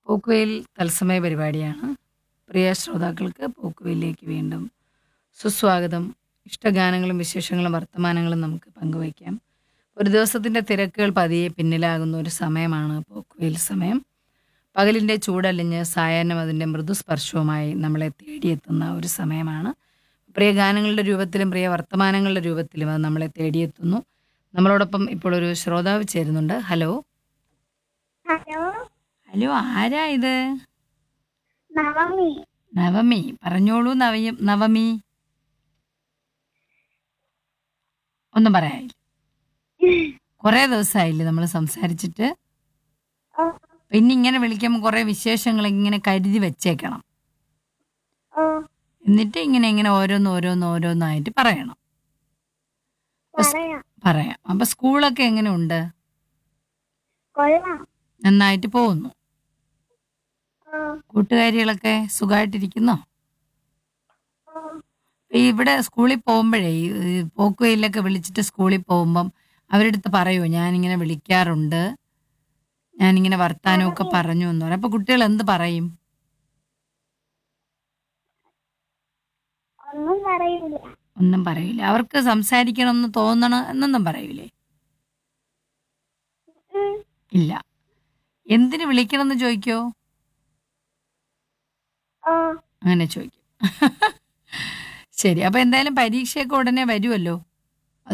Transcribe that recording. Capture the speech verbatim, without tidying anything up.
പോക്കുവെയിൽ തത്സമയ പരിപാടിയാണ്. പ്രിയ ശ്രോതാക്കൾക്ക് പോക്കുവെയിലേക്ക് വീണ്ടും സുസ്വാഗതം. ഇഷ്ടഗാനങ്ങളും വിശേഷങ്ങളും വർത്തമാനങ്ങളും നമുക്ക് പങ്കുവയ്ക്കാം. ഒരു ദിവസത്തിൻ്റെ തിരക്കുകൾ പതിയെ പിന്നിലാകുന്ന ഒരു സമയമാണ് പോക്കുവെയിൽ സമയം. പകലിൻ്റെ ചൂടലിഞ്ഞ് സായാഹ്നം അതിൻ്റെ മൃദുസ്പർശവുമായി നമ്മളെ തേടിയെത്തുന്ന ഒരു സമയമാണ്. പ്രിയ ഗാനങ്ങളുടെ രൂപത്തിലും പ്രിയ വർത്തമാനങ്ങളുടെ രൂപത്തിലും അത് നമ്മളെ തേടിയെത്തുന്നു. നമ്മളോടൊപ്പം ഇപ്പോൾ ഒരു ശ്രോതാവ് ചേരുന്നുണ്ട്. ഹലോ ഹലോ ഹലോ ആരാ ഇത്? നവമി. നവമി, പറഞ്ഞോളൂ. നവയ നവമി ഒന്നും പറയാനില്ല. കുറേ ദിവസമായില്ലേ നമ്മൾ സംസാരിച്ചിട്ട്. ഓ പിന്നെ ഇങ്ങനെ വിളിക്കുമ്പോൾ കുറേ വിശേഷങ്ങൾ ഇങ്ങനെ കരുതി വെച്ചേക്കണം. ഓ എന്നിട്ട് ഇങ്ങനെ ഇങ്ങനെ ഓരോന്ന് ഓരോന്ന് ഓരോന്നായിട്ട് പറയണം. അപ്പൊ സ്- പറയാം. പറയാം. അപ്പൊ സ്കൂളൊക്കെ എങ്ങനെയുണ്ട്? കൊള്ളാം. നന്നായിട്ട് പോകുന്നു. ഓ കൂട്ടുകാരികളൊക്കെ സുഖമായിട്ടിരിക്കുന്നോ? ഓ ഈ ഇവിടെ സ്കൂളിൽ പോകുമ്പോഴേ ഈ പോക്കുവെയിലൊക്കെ വിളിച്ചിട്ട് സ്കൂളിൽ പോകുമ്പം അവരുടെ അടുത്ത് പറയുമോ ഞാനിങ്ങനെ വിളിക്കാറുണ്ട്, ഞാനിങ്ങനെ വർത്താനമൊക്കെ പറയും. പറഞ്ഞു എന്ന് പറയും. അപ്പൊ കുട്ടികൾ എന്ത് പറയും? ഒന്നും പറയില്ല. ഒന്നും പറയില്ല. അവർക്ക് സംസാരിക്കണം എന്ന് തോന്നണം എന്നൊന്നും പറയൂലേ? ഉം. ഇല്ല. എന്തിന് വിളിക്കണം എന്ന് ചോദിക്കോ? ഓ അങ്ങനെ ചോദിക്കും. ശരി. അപ്പൊ എന്തായാലും പരീക്ഷയൊക്കെ ഉടനെ വരുമല്ലോ.